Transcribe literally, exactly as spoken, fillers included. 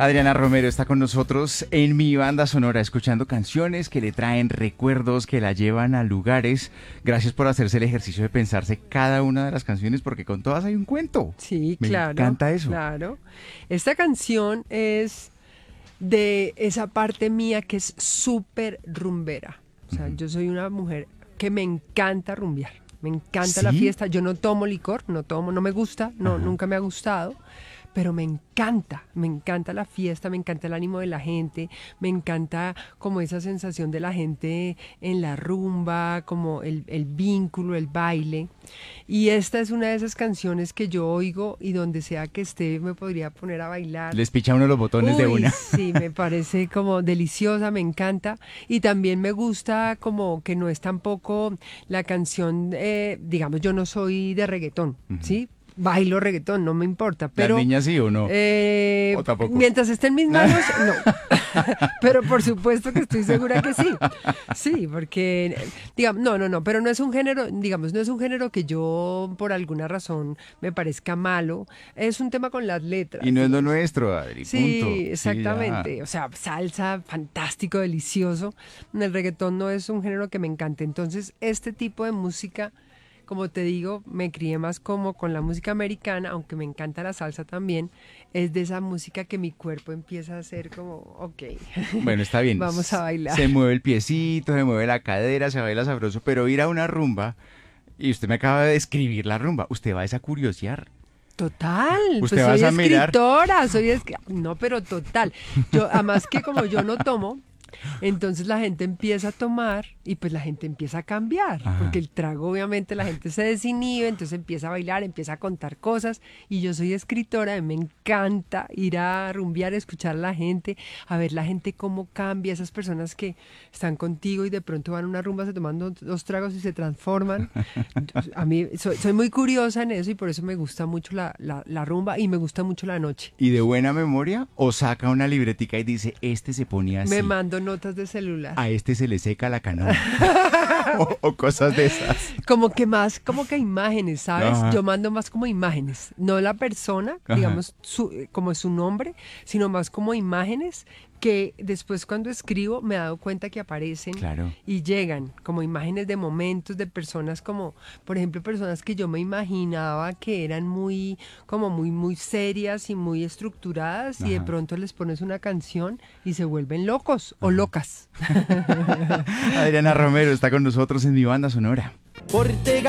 Adriana Romero está con nosotros en Mi Banda Sonora, escuchando canciones que le traen recuerdos, que la llevan a lugares. Gracias por hacerse el ejercicio de pensarse cada una de las canciones, porque con todas hay un cuento. Sí, Me claro. encanta eso. Claro. Esta canción es de esa parte mía que es súper rumbera. O sea, uh-huh. yo soy una mujer que me encanta rumbear. Me encanta ¿Sí? la fiesta. Yo no tomo licor, no tomo, no me gusta, no, uh-huh. nunca me ha gustado. Pero me encanta, me encanta la fiesta, me encanta el ánimo de la gente, me encanta como esa sensación de la gente en la rumba, como el, el vínculo, el baile. Y esta es una de esas canciones que yo oigo y donde sea que esté me podría poner a bailar. Les picha uno los botones Uy, de una. Sí, me parece como deliciosa, me encanta. Y también me gusta como que no es tampoco la canción, eh, digamos, yo no soy de reggaetón, uh-huh. ¿sí? Bailo reggaetón, no me importa, pero... ¿Las niñas sí o no? Eh, ¿O tampoco? Mientras esté en mis manos, no. Pero por supuesto que estoy segura que sí. Sí, porque, digamos, no, no, no, pero no es un género, digamos, no es un género que yo por alguna razón me parezca malo. Es un tema con las letras. Y no digamos. es lo nuestro, Adri, Sí, punto. exactamente. Sí, o sea, salsa, fantástico, delicioso. El reggaetón no es un género que me encante. Entonces, este tipo de música... Como te digo, me crié más como con la música americana, aunque me encanta la salsa también. Es de esa música que mi cuerpo empieza a hacer como, ok. Bueno, está bien. Vamos a bailar. Se mueve el piecito, se mueve la cadera, se baila sabroso, pero ir a una rumba, y usted me acaba de describir la rumba, usted va a esa curiosear. Total, ¿Usted pues va soy a mirar? escritora, soy es... no, pero total. Yo, además que como yo no tomo, entonces la gente empieza a tomar y pues la gente empieza a cambiar, Ajá. porque el trago obviamente la gente se desinhibe, entonces empieza a bailar, empieza a contar cosas y yo soy escritora y me encanta ir a rumbear, escuchar a la gente, a ver la gente cómo cambia, esas personas que están contigo y de pronto van a una rumba, se toman dos, dos tragos y se transforman. A mí soy, soy muy curiosa en eso y por eso me gusta mucho la, la, la rumba y me gusta mucho la noche. ¿Y de buena memoria o saca una libretica y dice, este se ponía así? Me mando notas de celular. A este se le seca la canoa. o, o cosas de esas. Como que más, como que imágenes, ¿sabes? Ajá. Yo mando más como imágenes, no la persona, Ajá. digamos, su, como su nombre, sino más como imágenes que después cuando escribo me he dado cuenta que aparecen claro. y llegan como imágenes de momentos, de personas como, por ejemplo, personas que yo me imaginaba que eran muy, como muy, muy serias y muy estructuradas Ajá. y de pronto les pones una canción y se vuelven locos Ajá. o locas. Adriana Romero está con nosotros en Mi Banda Sonora. Ortega